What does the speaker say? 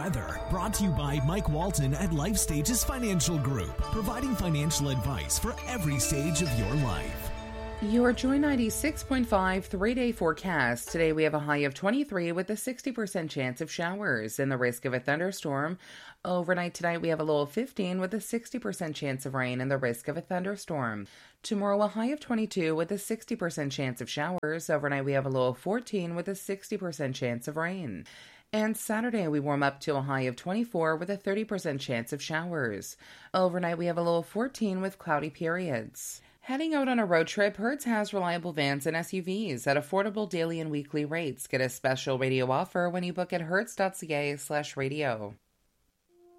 weather. Brought to you by Mike Walton at Life Stages Financial Group, providing financial advice for every stage of your life. Your Joy 96.5 3-day forecast. Today we have a high of 23 with a 60% chance of showers and the risk of a thunderstorm. Overnight tonight we have a low of 15 with a 60% chance of rain and the risk of a thunderstorm. Tomorrow a high of 22 with a 60% chance of showers. Overnight we have a low of 14 with a 60% chance of rain. And Saturday, we warm up to a high of 24 with a 30% chance of showers. Overnight, we have a low of 14 with cloudy periods. Heading out on a road trip, Hertz has reliable vans and SUVs at affordable daily and weekly rates. Get a special radio offer when you book at hertz.ca/radio.